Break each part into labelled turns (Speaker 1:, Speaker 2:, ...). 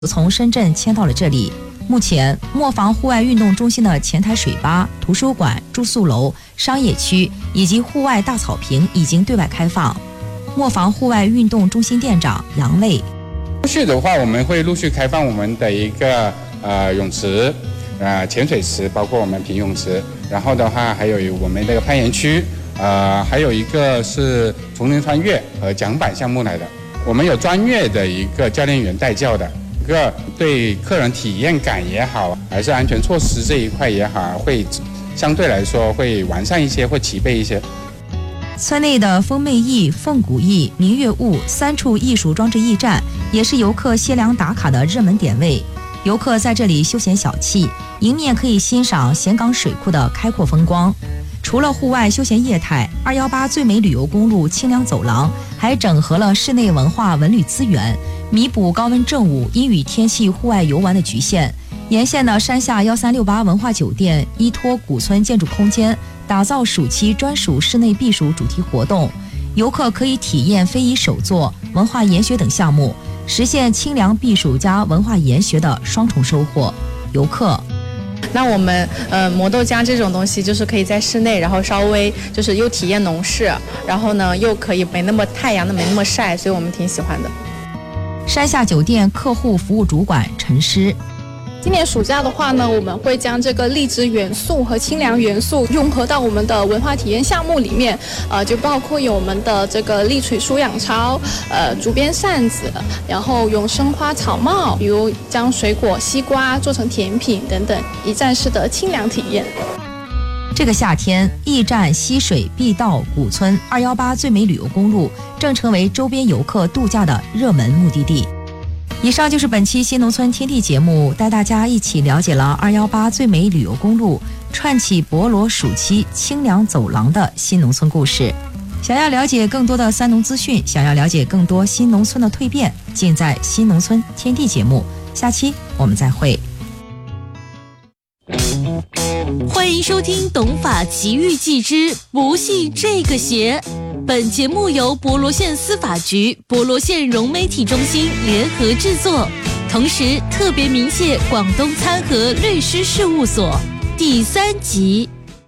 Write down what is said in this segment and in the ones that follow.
Speaker 1: 从深圳迁到了这里。目前，磨坊户外运动中心的前台水吧、图书馆、住宿楼、商业区以及户外大草坪已经对外开放。磨坊户外运动中心店长杨卫：
Speaker 2: 陆续的话，我们会陆续开放我们的一个泳池、潜水池，包括我们平泳池。然后的话，还有我们那个攀岩区，还有一个是丛林穿越和桨板项目来的。我们有专业的一个教练员带教的。一个对客人体验感也好，还是安全措施这一块也好，会相对来说会完善一些，会齐备一些。
Speaker 1: 村内的风魅驿、凤谷驿、明月坞3处艺术装置驿站，也是游客歇凉打卡的热门点位。游客在这里休闲小憩，迎面可以欣赏咸港水库的开阔风光。除了户外休闲业态，218最美旅游公路清凉走廊还整合了室内文化文旅资源，弥补高温正午、阴雨天气户外游玩的局限。沿线的山下1368文化酒店依托古村建筑空间，打造暑期专属室内避暑主题活动，游客可以体验非遗手作、文化研学等项目，实现清凉避暑加文化研学的双重收获。游客。
Speaker 3: 那我们磨豆浆这种东西就是可以在室内，然后稍微就是又体验农事，然后呢又可以没那么太阳没那么晒，所以我们挺喜欢的。
Speaker 1: 山下酒店客户服务主管陈诗：
Speaker 4: 今年暑假的话呢，我们会将这个荔枝元素和清凉元素融合到我们的文化体验项目里面，就包括有我们的这个丽水舒养操，竹编扇子，然后用生花草帽，比如将水果西瓜做成甜品等等，一站式的清凉体验。
Speaker 1: 这个夏天，驿站、溪水、碧道、古村、218最美旅游公路正成为周边游客度假的热门目的地。以上就是本期新农村天地节目，带大家一起了解了218最美旅游公路串起博罗暑期清凉走廊的新农村故事。想要了解更多的三农资讯，想要了解更多新农村的蜕变，尽在新农村天地节目。下期我们再会。
Speaker 5: 欢迎收听《懂法奇遇记之不系这个鞋》。本节目由博罗县司法局、博罗县融媒体中心联合制作，同时特别鸣谢广东参和律师事务所。第3集。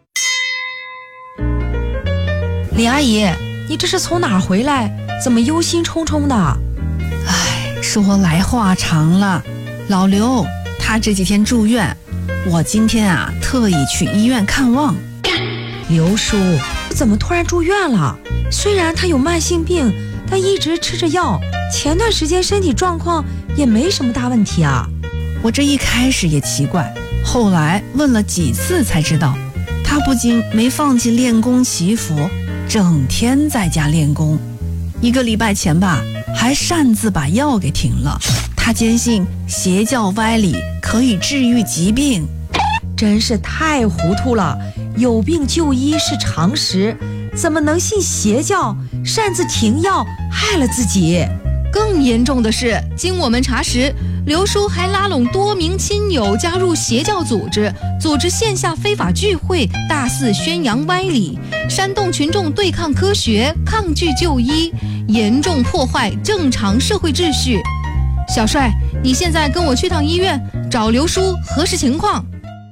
Speaker 1: 李阿姨，你这是从哪儿回来？怎么忧心忡忡的？
Speaker 6: 哎，说来话长了。老刘他这几天住院，我今天特意去医院看望。
Speaker 1: 刘叔怎么突然住院了？虽然他有慢性病，但一直吃着药，前段时间身体状况也没什么大问题啊。
Speaker 6: 我这一开始也奇怪，后来问了几次才知道，他不仅没放弃练功祈福，整天在家练功。1个礼拜前吧，还擅自把药给停了。他坚信邪教歪理可以治愈疾病，
Speaker 1: 真是太糊涂了。有病就医是常识，怎么能信邪教，擅自停药，害了自己？
Speaker 7: 更严重的是，经我们查实，刘叔还拉拢多名亲友加入邪教组织，组织线下非法聚会，大肆宣扬歪理，煽动群众对抗科学，抗拒就医，严重破坏正常社会秩序。小帅，你现在跟我去趟医院，找刘叔核实情况。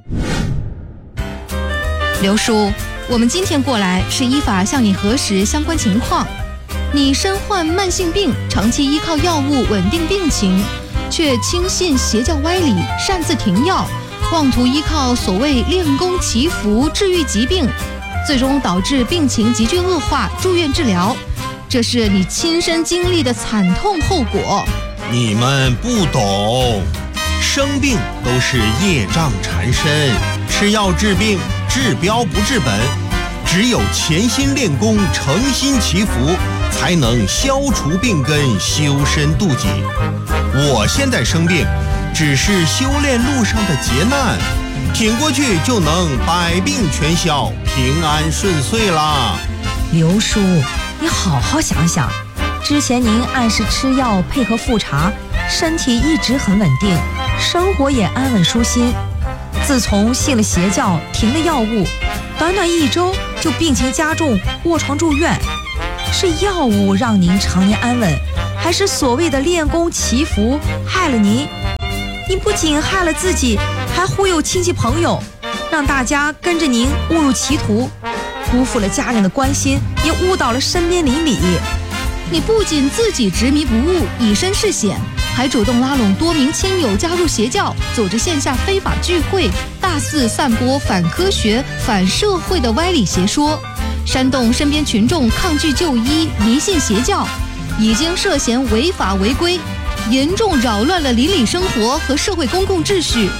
Speaker 7: 刘叔，我们今天过来是依法向你核实相关情况。你身患慢性病，长期依靠药物稳定病情，却轻信邪教歪理，擅自停药，妄图依靠所谓练功祈福治愈疾病，最终导致病情急剧恶化，住院治疗。这是你亲身经历的惨痛后果。
Speaker 8: 你们不懂，生病都是业障缠身，吃药治病，治标不治本，只有潜心练功，诚心祈福，才能消除病根，修身渡己。我现在生病，只是修炼路上的劫难，挺过去就能百病全消，平安顺遂啦。
Speaker 1: 刘叔，你好好想想，之前您按时吃药，配合复查，身体一直很稳定，生活也安稳舒心。自从信了邪教，停了药物，短短1周就病情加重，卧床住院。是药物让您常年安稳，还是所谓的练功祈福害了您？ 您不仅害了自己，还忽悠亲戚朋友，让大家跟着您误入歧途，辜负了家人的关心，也误导了身边邻里。
Speaker 7: 你不仅自己执迷不悟，以身试险，还主动拉拢多名亲友加入邪教，组织线下非法聚会，大肆散播反科学、反社会的歪理邪说，煽动身边群众抗拒就医、迷信邪教，已经涉嫌违法违规，严重扰乱了邻里生活和社会公共秩序。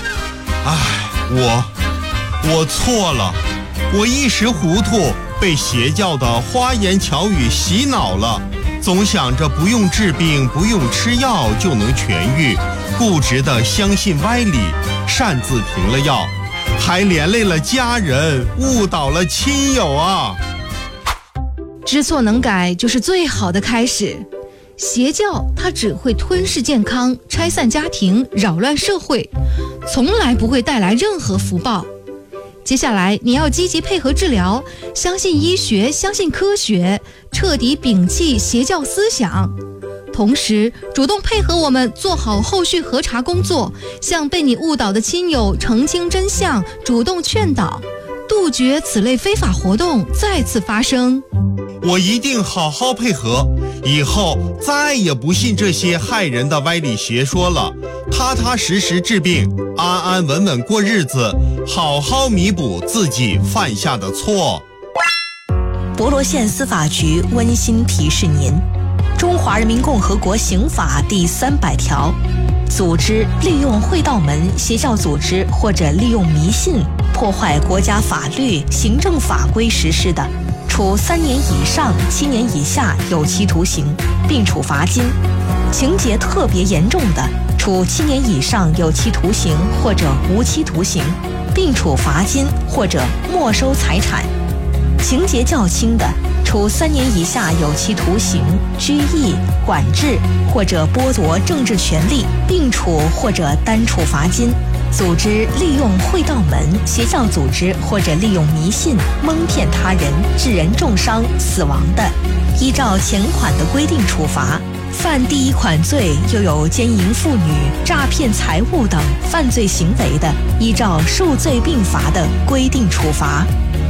Speaker 8: 我错了，我一时糊涂，被邪教的花言巧语洗脑了，总想着不用治病，不用吃药就能痊愈，固执地相信歪理，擅自停了药，还连累了家人，误导了亲友啊！
Speaker 7: 知错能改就是最好的开始。邪教它只会吞噬健康、拆散家庭、扰乱社会，从来不会带来任何福报。接下来你要积极配合治疗，相信医学，相信科学，彻底摒弃邪教思想，同时主动配合我们做好后续核查工作，向被你误导的亲友澄清真相，主动劝导，杜绝此类非法活动再次发生。
Speaker 8: 我一定好好配合，以后再也不信这些害人的歪理邪说了，踏踏实实治病，安安稳稳过日子，好好弥补自己犯下的错。
Speaker 9: 博罗县司法局温馨提示您：中华人民共和国刑法第300条，组织利用会道门、邪教组织或者利用迷信破坏国家法律、行政法规实施的，处3年以上7年以下有期徒刑，并处罚金；情节特别严重的，处7年以上有期徒刑或者无期徒刑，并处罚金或者没收财产；情节较轻的，处3年以下有期徒刑、拘役、管制或者剥夺政治权利，并处或者单处罚金。组织利用会道门、邪教组织或者利用迷信蒙骗他人，致人重伤、死亡的，依照前款的规定处罚；犯第1款罪又有奸淫妇女、诈骗财物等犯罪行为的，依照数罪并罚的规定处罚。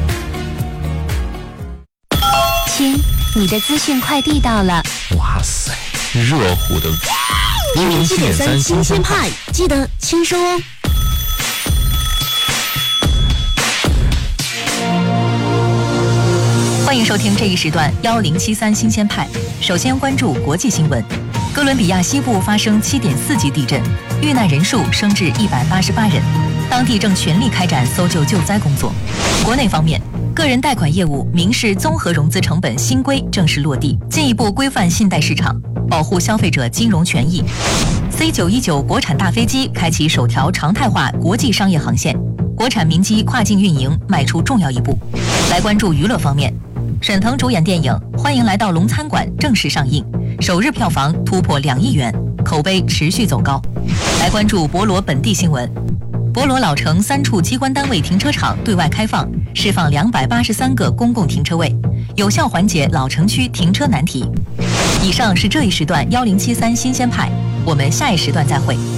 Speaker 10: 亲，你的资讯快递到了。
Speaker 11: 哇塞，热乎的107.3新鲜派，
Speaker 10: 记得签收哦。
Speaker 1: 欢迎收听这一时段1073新鲜派。首先关注国际新闻。哥伦比亚西部发生7.4级地震，遇难人数升至188人，当地正全力开展搜救救灾工作。国内方面，个人贷款业务民事综合融资成本新规正式落地，进一步规范信贷市场，保护消费者金融权益。C919国产大飞机开启首条常态化国际商业航线，国产民机跨境运营迈出重要一步。来关注娱乐方面，沈腾主演电影《欢迎来到龙餐馆》正式上映，首日票房突破2亿元，口碑持续走高。来关注博罗本地新闻。博罗老城3处机关单位停车场对外开放，释放283个公共停车位，有效缓解老城区停车难题。以上是这一时段1073新鲜派，我们下一时段再会。